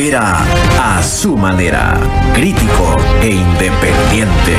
Opera a su manera, crítico e independiente.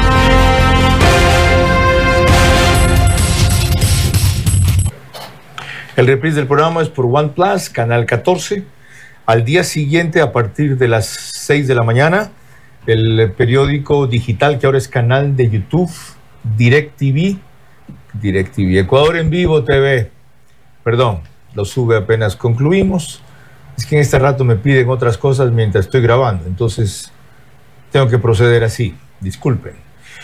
El reprise del programa es por OnePlus, canal 14. Al día siguiente, a partir de las 6 de la mañana, el periódico digital, que ahora es canal de YouTube, DirecTV Ecuador en Vivo TV. Perdón, lo sube apenas concluimos. Es que en este rato me piden otras cosas mientras estoy grabando, entonces tengo que proceder así. Disculpen.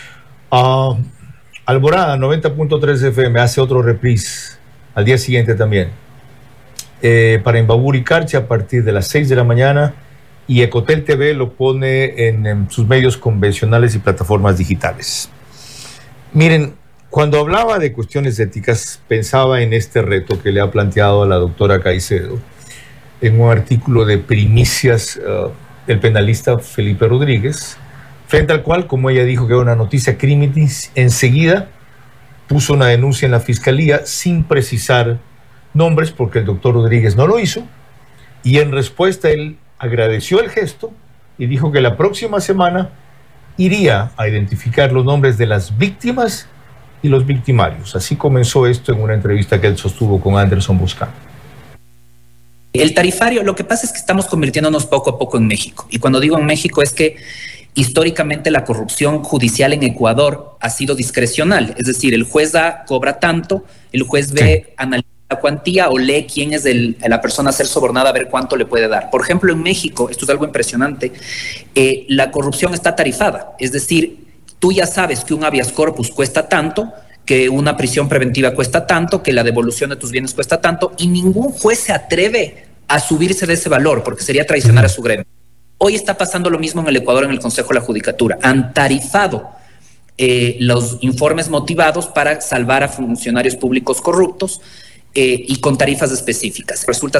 Alborada 90.3 FM hace otro reprise al día siguiente también. Para Imbabur y Carchi a partir de las 6 de la mañana, y Ecotel TV lo pone en sus medios convencionales y plataformas digitales. Miren, cuando hablaba de cuestiones éticas, pensaba en este reto que le ha planteado a la doctora Caicedo en un artículo de Primicias, el penalista Felipe Rodríguez, frente al cual, como ella dijo que era una noticia criminis, enseguida puso una denuncia en la fiscalía sin precisar nombres, porque el doctor Rodríguez no lo hizo, y en respuesta él agradeció el gesto y dijo que la próxima semana iría a identificar los nombres de las víctimas y los victimarios. Así comenzó esto en una entrevista que él sostuvo con Anderson Boscan. El tarifario, lo que pasa es que estamos convirtiéndonos poco a poco en México, y cuando digo en México es que históricamente la corrupción judicial en Ecuador ha sido discrecional, es decir, el juez cobra tanto, el juez ve, analiza la cuantía o lee quién es la persona a ser sobornada, a ver cuánto le puede dar. Por ejemplo, en México, esto es algo impresionante, la corrupción está tarifada, es decir, tú ya sabes que un habeas corpus cuesta tanto, que una prisión preventiva cuesta tanto, que la devolución de tus bienes cuesta tanto, y ningún juez se atreve a subirse de ese valor porque sería traicionar a su gremio. Hoy está pasando lo mismo en el Ecuador, en el Consejo de la Judicatura. Han tarifado los informes motivados para salvar a funcionarios públicos corruptos y con tarifas específicas. Resulta...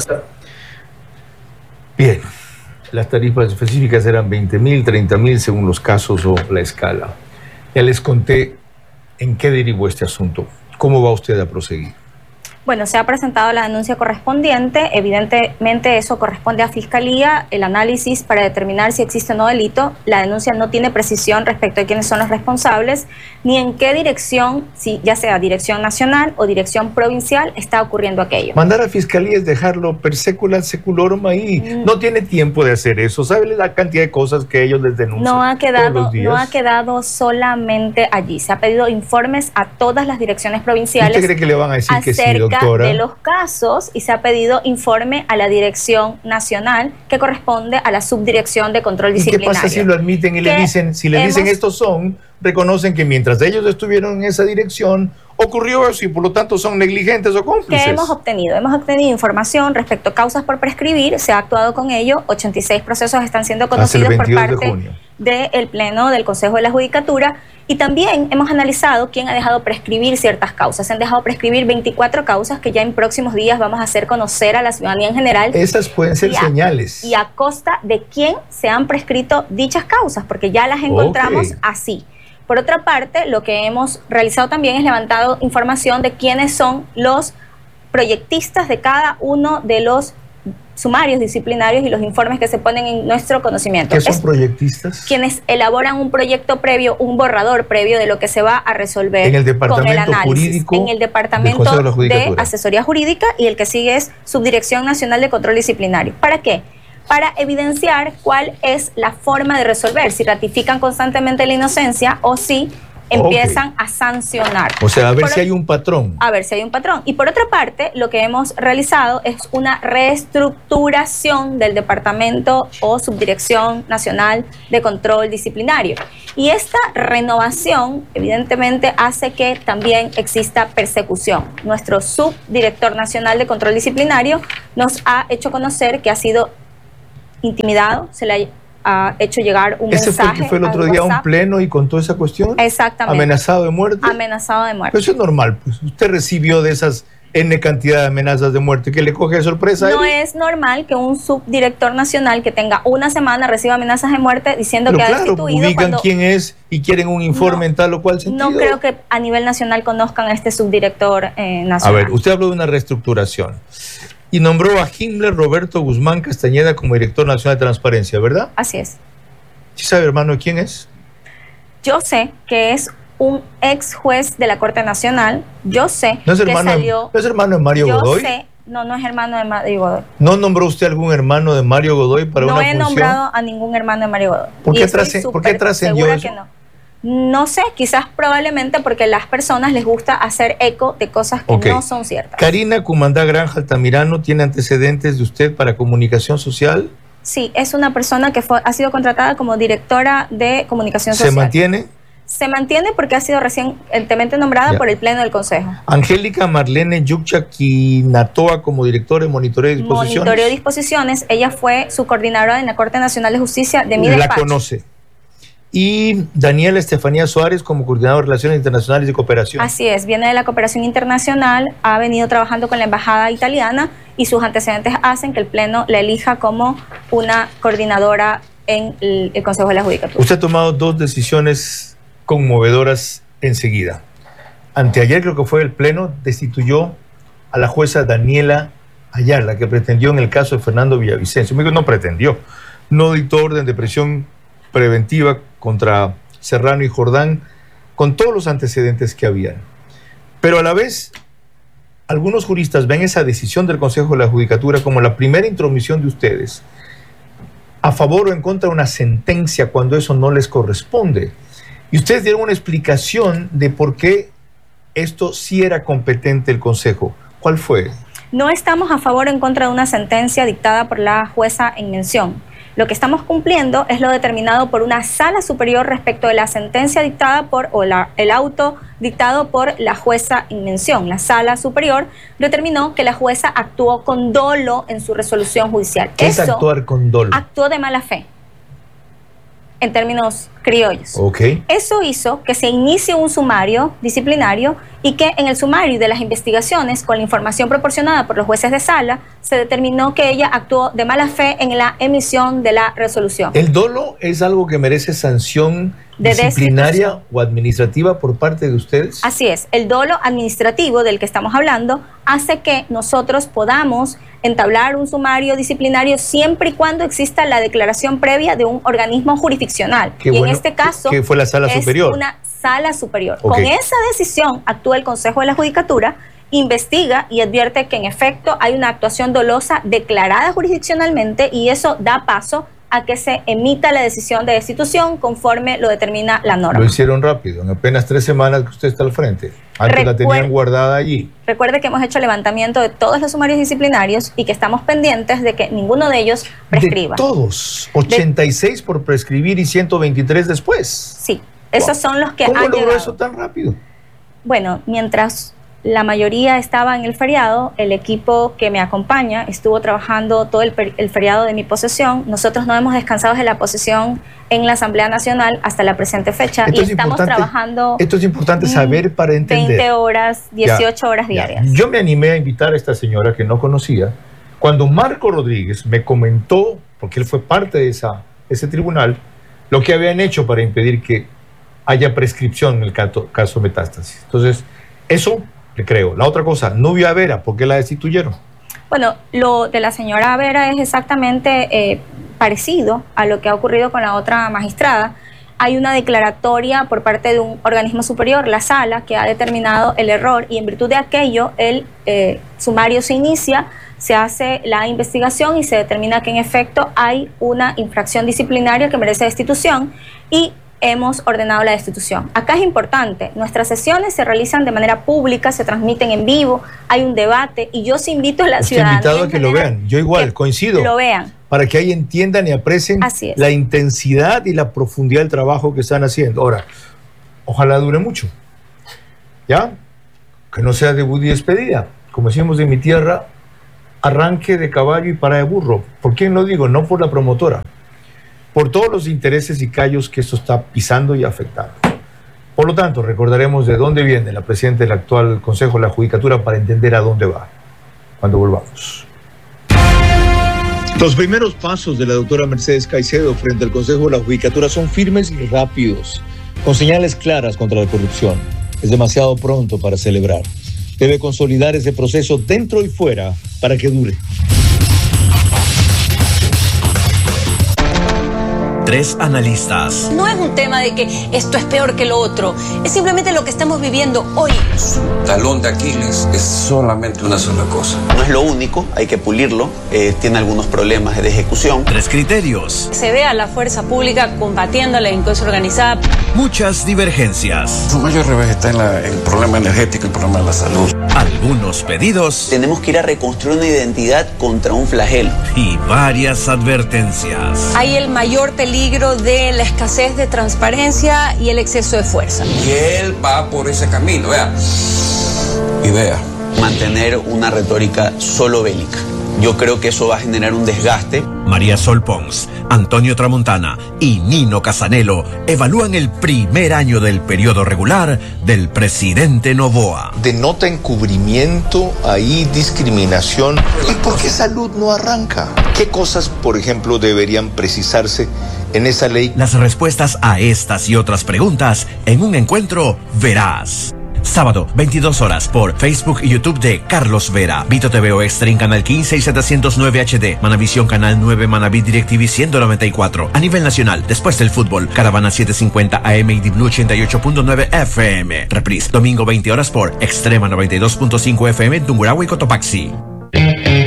Bien, las tarifas específicas eran 20.000, 30.000 según los casos o la escala. Ya les conté en qué derivó este asunto. ¿Cómo va usted a proseguir? Bueno, se ha presentado la denuncia correspondiente, evidentemente eso corresponde a Fiscalía, el análisis para determinar si existe o no delito. La denuncia no tiene precisión respecto de quiénes son los responsables, ni en qué dirección, si ya sea dirección nacional o dirección provincial, está ocurriendo aquello. Mandar a Fiscalía es dejarlo per secula seculorum ahí. No tiene tiempo de hacer eso. ¿Sabe la cantidad de cosas que ellos les denuncian no ha todos quedado solamente allí. Se ha pedido informes a todas las direcciones provinciales. ¿Usted cree que le van a decir que sí, doctora? De los casos, y se ha pedido informe a la Dirección Nacional, que corresponde a la Subdirección de Control Disciplinario. ¿Y qué pasa si lo admiten y le dicen, si le dicen estos son, reconocen que mientras ellos estuvieron en esa dirección, ocurrió eso y por lo tanto son negligentes o cómplices? ¿Qué hemos obtenido? Hemos obtenido información respecto a causas por prescribir, se ha actuado con ello, 86 procesos están siendo conocidos por parte del Pleno del Consejo de la Judicatura, y también hemos analizado quién ha dejado prescribir ciertas causas. Se han dejado prescribir 24 causas que ya en próximos días vamos a hacer conocer a la ciudadanía en general. Esas pueden ser señales. Y a costa de quién se han prescrito dichas causas, porque ya las encontramos así. Por otra parte, lo que hemos realizado también es levantado información de quiénes son los proyectistas de cada uno de los sumarios disciplinarios y los informes que se ponen en nuestro conocimiento. ¿Qué son proyectistas? Quienes elaboran un proyecto previo, un borrador previo de lo que se va a resolver en el departamento con el análisis. Jurídico, en el departamento de asesoría jurídica, y el que sigue es Subdirección Nacional de Control Disciplinario. ¿Para qué? Para evidenciar cuál es la forma de resolver, si ratifican constantemente la inocencia o si empiezan a sancionar. O sea, a ver si hay un patrón. A ver si hay un patrón. Y por otra parte, lo que hemos realizado es una reestructuración del Departamento o Subdirección Nacional de Control Disciplinario. Y esta renovación, evidentemente, hace que también exista persecución. Nuestro Subdirector Nacional de Control Disciplinario nos ha hecho conocer que ha sido intimidado, se le ha hecho llegar un mensaje. ¿Ese fue el que fue el otro día a un pleno y contó esa cuestión? Exactamente. ¿Amenazado de muerte? Amenazado de muerte. Pero eso es normal, pues. Usted recibió de esas N cantidad de amenazas de muerte, que le coge de sorpresa. No es normal que un subdirector nacional que tenga una semana reciba amenazas de muerte diciendo que ha destituido. Ubican quién es y quieren un informe en tal o cual sentido. No creo que a nivel nacional conozcan a este subdirector nacional. A ver, usted habló de una reestructuración. y nombró a Himmler Roberto Guzmán Castañeda como director nacional de transparencia, ¿verdad? Así es. ¿Sí sabe, hermano, quién es? Yo sé que es un ex juez de la Corte Nacional. Yo sé ¿No es que hermano, salió... ¿no es hermano de Mario Godoy? Yo sé, no es hermano de Mario Godoy. ¿No nombró usted algún hermano de Mario Godoy para una función? No he nombrado a ningún hermano de Mario Godoy. ¿Por qué trascendió eso? Que no sé, quizás probablemente porque a las personas les gusta hacer eco de cosas que no son ciertas. Karina Cumandá Granja Altamirano tiene antecedentes de usted para comunicación social. Sí, es una persona que ha sido contratada como directora de comunicación social. ¿Se mantiene? Se mantiene porque ha sido recientemente nombrada por el Pleno del Consejo. Angélica Marlene Yuccha Quinatoa como directora de monitoreo de disposiciones. Monitoreo de disposiciones. Ella fue su coordinadora en la Corte Nacional de Justicia de mi despacho. La conoce. Y Daniela Estefanía Suárez como coordinadora de Relaciones Internacionales y Cooperación. Así es, viene de la cooperación internacional, ha venido trabajando con la embajada italiana y sus antecedentes hacen que el Pleno la elija como una coordinadora en el Consejo de la Judicatura. Usted ha tomado 2 decisiones conmovedoras enseguida. Anteayer, creo que fue el Pleno, destituyó a la jueza Daniela Ayala, que pretendió en el caso de Fernando Villavicencio. No pretendió, no dictó orden de prisión preventiva contra Serrano y Jordán, con todos los antecedentes que habían. Pero a la vez, algunos juristas ven esa decisión del Consejo de la Judicatura como la primera intromisión de ustedes a favor o en contra de una sentencia cuando eso no les corresponde. Y ustedes dieron una explicación de por qué esto sí era competente el Consejo. ¿Cuál fue? No estamos a favor o en contra de una sentencia dictada por la jueza en mención. Lo que estamos cumpliendo es lo determinado por una sala superior respecto de la sentencia dictada por, el auto dictado por la jueza en mención. La sala superior determinó que la jueza actuó con dolo en su resolución judicial. ¿Qué es actuar con dolo? Actuó de mala fe, en términos criollos. Okay. Eso hizo que se inicie un sumario disciplinario y que en el sumario de las investigaciones, con la información proporcionada por los jueces de sala, se determinó que ella actuó de mala fe en la emisión de la resolución. ¿El dolo es algo que merece sanción disciplinaria o administrativa por parte de ustedes? Así es. El dolo administrativo del que estamos hablando hace que nosotros podamos entablar un sumario disciplinario siempre y cuando exista la declaración previa de un organismo jurisdiccional. Y en este caso, que fue la sala superior. Una sala superior. Okay. Con esa decisión actúa el Consejo de la Judicatura, investiga y advierte que en efecto hay una actuación dolosa declarada jurisdiccionalmente y eso da paso a que se emita la decisión de destitución conforme lo determina la norma. Lo hicieron rápido, en apenas 3 semanas que usted está al frente. Antes la tenían guardada allí. Recuerde que hemos hecho levantamiento de todos los sumarios disciplinarios y que estamos pendientes de que ninguno de ellos prescriba. ¿De todos? 86 por prescribir y 123 después. Sí, esos son los que han llegado. ¿Cómo logró eso tan rápido? Bueno, mientras la mayoría estaba en el feriado, el equipo que me acompaña estuvo trabajando todo el feriado de mi posesión. Nosotros no hemos descansado de la posesión en la Asamblea Nacional hasta la presente fecha y estamos trabajando. Esto es importante saber para entender. 20 horas, 18 horas diarias. Yo me animé a invitar a esta señora que no conocía. Cuando Marco Rodríguez me comentó, porque él fue parte de ese tribunal, lo que habían hecho para impedir que haya prescripción en el caso Metástasis. Entonces, eso le creo. La otra cosa, Nubia Vera, ¿por qué la destituyeron? Bueno, lo de la señora Vera es exactamente parecido a lo que ha ocurrido con la otra magistrada. Hay una declaratoria por parte de un organismo superior, la sala, que ha determinado el error y en virtud de aquello el sumario se inicia, se hace la investigación y se determina que en efecto hay una infracción disciplinaria que merece destitución y hemos ordenado la destitución. Acá es importante, nuestras sesiones se realizan de manera pública, se transmiten en vivo, hay un debate y yo sí invito a la ciudadanía. Invitado a que lo vean, yo igual, coincido. Lo vean. Para que ahí entiendan y aprecien la intensidad y la profundidad del trabajo que están haciendo. Ahora, ojalá dure mucho, ¿ya? Que no sea debut y despedida. Como decimos en mi tierra, arranque de caballo y para de burro. ¿Por quién lo digo? No por la promotora. Por todos los intereses y callos que esto está pisando y afectando. Por lo tanto, recordaremos de dónde viene la presidenta del actual Consejo de la Judicatura para entender a dónde va cuando volvamos. Los primeros pasos de la doctora Mercedes Caicedo frente al Consejo de la Judicatura son firmes y rápidos, con señales claras contra la corrupción. Es demasiado pronto para celebrar. Debe consolidar ese proceso dentro y fuera para que dure. 3 analistas. No es un tema de que esto es peor que lo otro, es simplemente lo que estamos viviendo hoy. Su talón de Aquiles es solamente una sola cosa. No es lo único, hay que pulirlo, tiene algunos problemas de ejecución. 3 criterios. Se ve a la fuerza pública combatiendo la delincuencia organizada. Muchas divergencias. Su mayor revés está en el problema energético y el problema de la salud. Algunos pedidos. Tenemos que ir a reconstruir una identidad contra un flagelo. Y varias advertencias. Hay el mayor peligro de la escasez de transparencia y el exceso de fuerza. Y él va por ese camino, vea. Y vea. Mantener una retórica solo bélica. Yo creo que eso va a generar un desgaste. María Sol Pons, Antonio Tramontana y Nino Casanelo evalúan el primer año del periodo regular del presidente Noboa. Denota encubrimiento, hay discriminación. ¿Y por qué salud no arranca? ¿Qué cosas, por ejemplo, deberían precisarse en esa ley? Las respuestas a estas y otras preguntas en un encuentro veraz. Sábado, 22 horas, por Facebook y YouTube de Carlos Vera. Vito TV o Extra en Canal 15 y 709 HD. Manavisión Canal 9, Manaví DirecTV 194. A nivel nacional, después del fútbol, Caravana 750 AM y Blue 88.9 FM. Reprise, domingo 20 horas por Extrema 92.5 FM en Tungurahua y Cotopaxi.